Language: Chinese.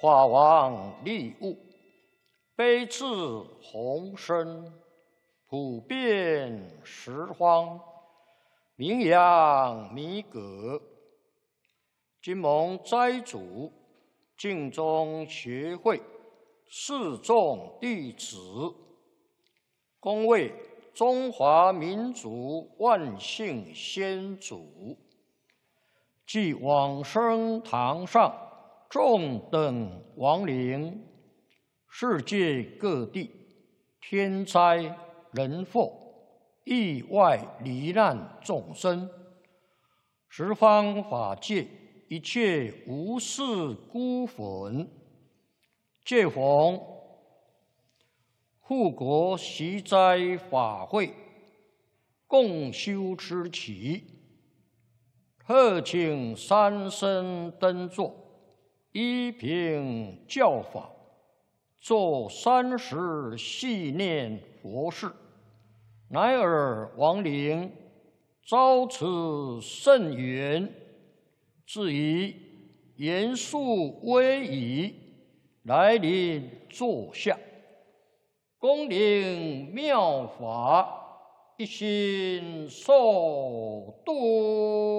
法王利物，悲智宏深，普遍十方，名扬弥革。今蒙斋主净宗学会四众弟子，恭为中华民族万姓先祖，即往生堂上众等亡灵，世界各地天灾人祸、意外罹难众生，十方法界一切无事孤魂，借逢护国习斋法会，共修之期，特请三僧登座，依凭教法，做30系念佛事，乃尔亡灵遭此甚缘，至于严肃威仪，来临坐下，恭领妙法，一心受度。